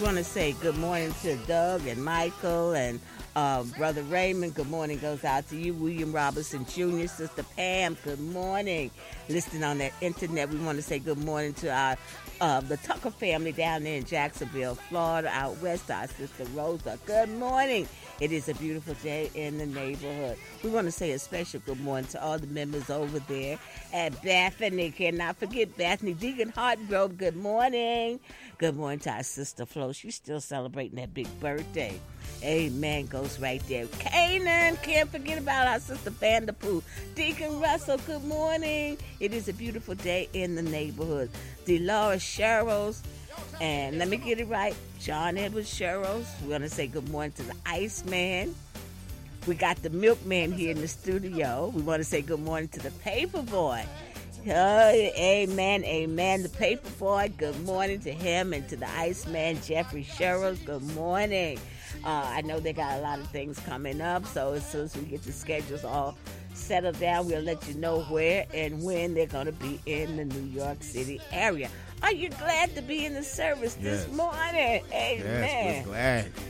want to say good morning to Doug and Michael and Brother Raymond. Good morning goes out to you. William Robinson Jr., Sister Pam, good morning. Listening on that internet, we want to say good morning to our the Tucker family down there in Jacksonville, Florida, out west, our sister Rosa. Good morning. It is a beautiful day in the neighborhood. We want to say a special good morning to all the members over there at Bethany. Cannot forget Bethany. Deacon Hartgrove, good morning. Good morning to our sister Flo. She's still celebrating that big birthday. Amen. Goes right there. Canaan, can't forget about our sister Vanderpool. Deacon Russell, good morning. It is a beautiful day in the neighborhood. Delores Sherrills, and let me get it right, John Edward Sherrills. We're going to say good morning to the Iceman. We got the Milkman here in the studio. We want to say good morning to the Paperboy. Amen, amen. The Paperboy, good morning to him and to the Iceman, Jeffrey Sherrills. Good morning. I know they got a lot of things coming up, so as soon as we get the schedules all settled down, we'll let you know where and when they're going to be in the New York City area. Are you glad to be in the service this morning? Amen. Yes, we're glad.